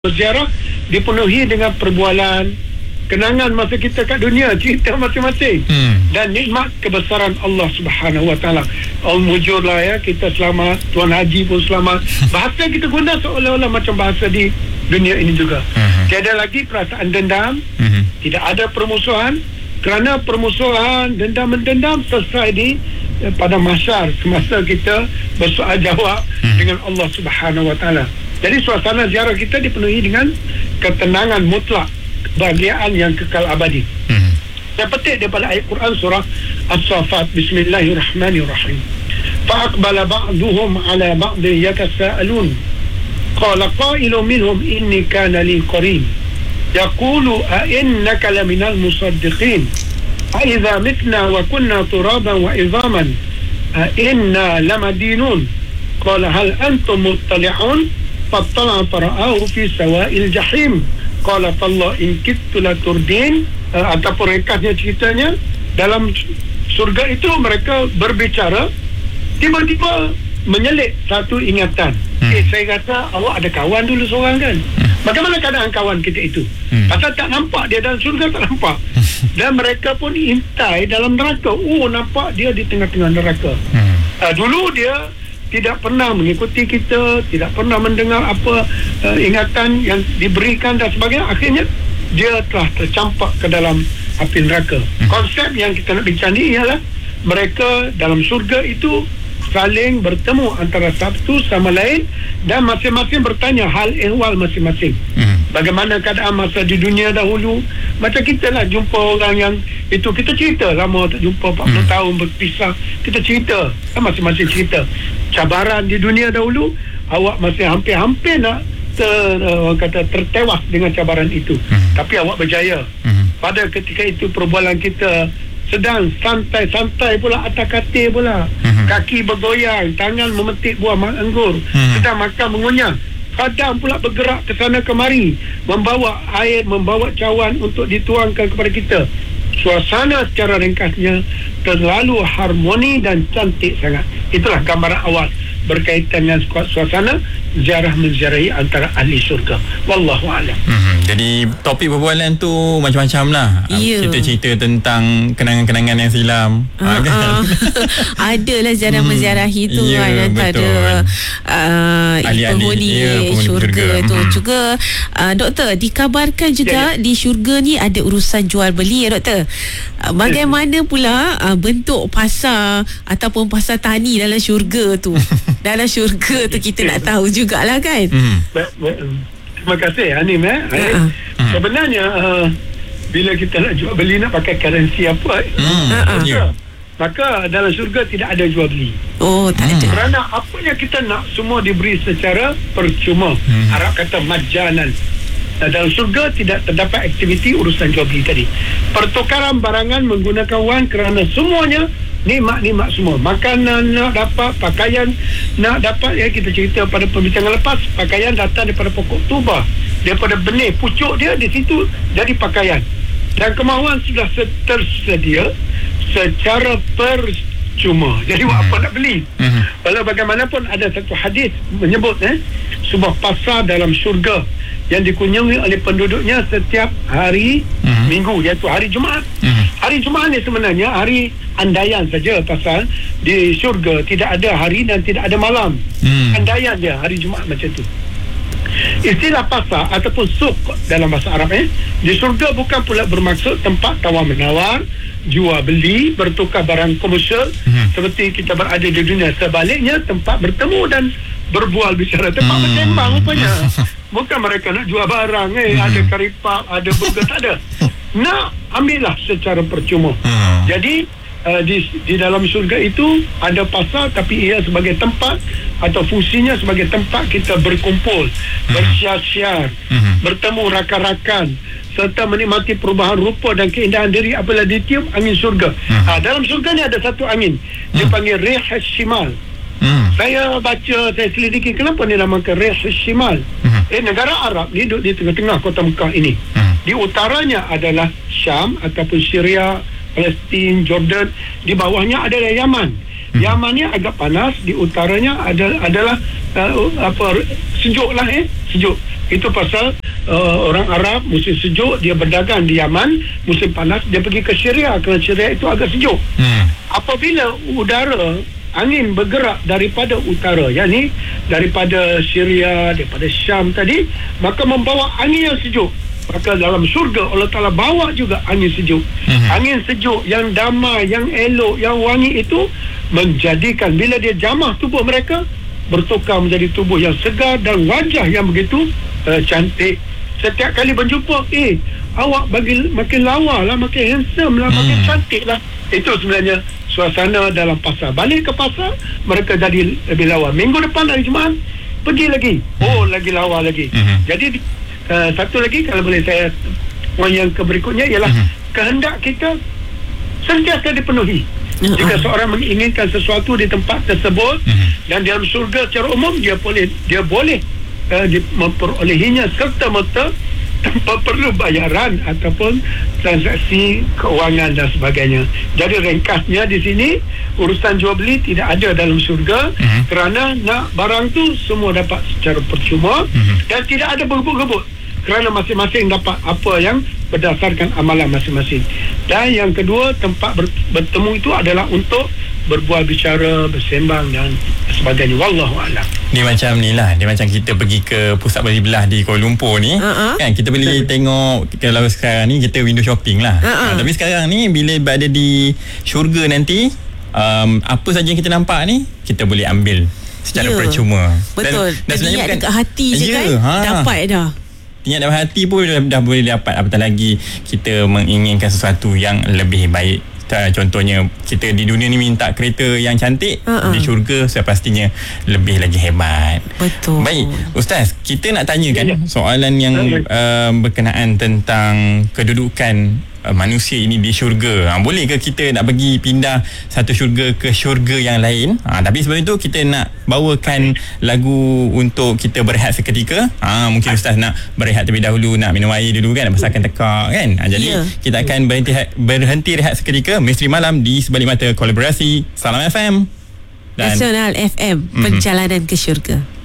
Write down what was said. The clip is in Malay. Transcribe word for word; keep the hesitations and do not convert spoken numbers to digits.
Ziarah dipenuhi dengan perbualan, kenangan masa kita kat dunia, cerita masing-masing, hmm. dan nikmat kebesaran Allah Subhanahu Wa Taala. Al-Mujurlah ya, kita selamat, Tuan Haji pun selamat. Bahasa kita guna seolah-olah macam bahasa di dunia ini juga. Hmm. Tiada lagi perasaan dendam, hmm. tidak ada permusuhan, kerana permusuhan, dendam-mendendam selesai di eh, pada mahsyar semasa kita bersoal jawab hmm. dengan Allah Subhanahu Wa Taala. Jadi suasana ziarah kita dipenuhi dengan ketenangan mutlak, kebahagiaan yang kekal abadi. Hmm. Saya petik daripada ayat Quran surah As-Saffat. Bismillahirrahmanirrahim. Fa'aqbala ba'duhum ala ba'din yatasa'alun. Qala qailun minhum inni kana li qarin. Yaqulu a innaka laminal musaddiqin. A idza mitna wa kunna turaban wa idhaman a inna lamadinun. Qala hal antum muttali'un? Fattala fara'ahu fi sawa'il jahim. Qala tallah in kittu la turdin. uh, Ataupun ringkasnya ceritanya, dalam surga itu mereka berbicara, tiba-tiba menyelit satu ingatan. hmm. Eh saya kata awak ada kawan dulu seorang kan? hmm. Bagaimana keadaan kawan kita itu? hmm. Pasal tak nampak dia dalam surga, tak nampak. Dan mereka pun intai dalam neraka. Oh, nampak dia di tengah-tengah neraka. hmm. uh, Dulu dia tidak pernah mengikuti kita, tidak pernah mendengar apa uh, ingatan yang diberikan dan sebagainya. Akhirnya dia telah tercampak ke dalam api neraka. hmm. Konsep yang kita nak bincang ni ialah mereka dalam surga itu saling bertemu antara satu sama lain dan masing-masing bertanya hal ehwal masing-masing. hmm. Bagaimana keadaan masa di dunia dahulu. Macam kita lah jumpa orang yang itu, kita cerita lama tak jumpa, empat puluh hmm. tahun berpisah, kita cerita kan, masing-masing cerita cabaran di dunia dahulu. Awak masih hampir-hampir nak ter, uh, kata tertewas dengan cabaran itu, hmm. tapi awak berjaya. hmm. Pada ketika itu perbualan kita sedang santai-santai pula, atas katil pula, hmm. kaki bergoyang, tangan memetik buah anggur, hmm. sedang makan mengunyah, kadang pula bergerak ke sana kemari, membawa air, membawa cawan untuk dituangkan kepada kita. Suasana secara ringkasnya terlalu harmoni dan cantik sangat. Itulah gambaran awal berkaitan dengan suasana ziarah menziarahi antara ahli syurga. Wallahu a'lam. Hmm, jadi topik perbualan tu macam-macam lah. Yeah. Kita cerita tentang kenangan-kenangan yang silam. Uh, kan? uh, Adalah ziarah hmm. menziarahi tu yeah, kan, antara uh, penghuni yeah, syurga tu hmm. juga. Uh, doktor, dikabarkan juga yeah. di syurga ni ada urusan jual beli ya doktor. Uh, bagaimana pula uh, bentuk pasar ataupun pasar tani dalam syurga tu? Dalam syurga tu kita nak tahu jugalah kan. hmm. Terima kasih Hanim eh. uh-huh. Sebenarnya uh, bila kita nak jual beli, nak pakai currency apa, hmm. uh-huh. yeah. maka dalam syurga tidak ada jual beli. Oh, tak ada. Kerana apa yang kita nak semua diberi secara percuma. hmm. Arab kata majanan. Dalam surga tidak terdapat aktiviti urusan jual beli tadi. Pertukaran barangan menggunakan wang, kerana semuanya nikmat-nikmat semua. Makanan nak dapat, pakaian nak dapat. Ya, kita cerita pada perbincangan lepas, pakaian datang daripada pokok tuba, daripada benih pucuk dia di situ jadi pakaian. Dan kemahuan sudah tersedia secara percuma. Jadi buat apa nak beli? Uh-huh. Walau bagaimanapun ada satu hadis menyebut eh, sebuah pasar dalam syurga yang dikunjungi oleh penduduknya setiap hari uh-huh. minggu, iaitu hari Jumaat. uh-huh. Hari Jumaat ni sebenarnya hari andaian saja, pasal di syurga tidak ada hari dan tidak ada malam. uh-huh. Andaian dia hari Jumaat macam tu. Istilah pasar ataupun suk dalam bahasa Arab eh, di syurga bukan pula bermaksud tempat tawar menawar, jual beli, bertukar barang komersial uh-huh. seperti kita berada di dunia. Sebaliknya tempat bertemu dan berbual bicara, tempat hmm. bertembang rupanya. Bukan mereka nak jual barang eh, hmm. ada karipap, ada burger, tak ada. Nak ambillah secara percuma. hmm. Jadi uh, di, di dalam syurga itu ada pasar, tapi ia sebagai tempat atau fungsinya sebagai tempat kita berkumpul, hmm. bersiar-siar, hmm. bertemu rakan-rakan, serta menikmati perubahan rupa dan keindahan diri apabila ditiup angin syurga. hmm. ha, Dalam syurga ni ada satu angin, dia hmm. panggil Rih Shimal. Hmm. Saya baca, saya selidiki kenapa dia namakan Rih Shimal. hmm. Eh, negara Arab ni duduk di tengah-tengah kota Mekah ini. hmm. Di utaranya adalah Syam ataupun Syria, Palestin, Jordan. Di bawahnya adalah Yaman. hmm. Yaman ni agak panas. Di utaranya ada, adalah uh, apa sejuk lah eh sejuk. Itu pasal uh, orang Arab musim sejuk dia berdagang di Yaman, musim panas dia pergi ke Syria kerana Syria itu agak sejuk. Hmm. Apabila udara angin bergerak daripada utara, yakni daripada Syria, daripada Syam tadi, maka membawa angin yang sejuk. Maka dalam syurga Allah Ta'ala bawa juga angin sejuk. Hmm. Angin sejuk yang damai, yang elok, yang wangi itu menjadikan bila dia jamah tubuh mereka bertukar menjadi tubuh yang segar dan wajah yang begitu uh, cantik. Setiap kali berjumpa, eh awak bagi makin lawa lah, makin handsome lah, hmm. makin cantik lah. Itu sebenarnya suasana dalam pasar. Balik ke pasar, mereka jadi lebih lawa. Minggu depan hari Jumaat pergi lagi, oh lagi lawa lagi. Hmm. Jadi uh, satu lagi kalau boleh saya poin yang ke berikutnya ialah hmm. kehendak kita sentiasa dipenuhi. Jika seorang menginginkan sesuatu di tempat tersebut uh-huh. dan dalam syurga secara umum dia boleh dia boleh uh, memperolehinya serta-merta tanpa perlu bayaran ataupun transaksi keuangan dan sebagainya. Jadi ringkasnya di sini urusan jual beli tidak ada dalam syurga uh-huh. kerana nak barang tu semua dapat secara percuma uh-huh. dan tidak ada berebut-rebut kerana masing-masing dapat apa yang berdasarkan amalan masing-masing. Dan yang kedua, tempat bertemu itu adalah untuk berbual bicara, bersembang dan sebagainya. Wallahu a'lam. Ni macam ni lah, dia macam kita pergi ke pusat beli belah di Kuala Lumpur ni, uh-huh. kan kita boleh tengok. Kalau sekarang ni kita window shopping lah, uh-huh. uh, tapi sekarang ni bila berada di syurga nanti, um, apa saja yang kita nampak ni kita boleh ambil secara yeah. percuma. Betul. Dan, dan sebenarnya bukan dekat hati je yeah, kan ha. dapat dah. Niat dalam hati pun dah, dah boleh dapat. Apatah lagi kita menginginkan sesuatu yang lebih baik. Contohnya kita di dunia ni minta kereta yang cantik, uh-uh. di syurga saya pastinya lebih lagi hebat. Betul. Baik Ustaz, kita nak tanya kan ya. soalan yang uh, berkenaan tentang kedudukan uh, manusia ini di syurga. Ha, boleh ke kita nak pergi pindah satu syurga ke syurga yang lain? Ha, tapi sebelum itu kita nak bawakan lagu untuk kita berehat seketika. Ha, mungkin Ustaz nak berehat terlebih dahulu, nak minum air dulu kan, nak besarkan tekak kan. Ha, jadi yeah. kita akan berhenti berhenti rehat seketika. Misteri Malam di Sebalik Mata kolaborasi Salam F M dan Nasional F M, perjalanan mm-hmm. ke syurga.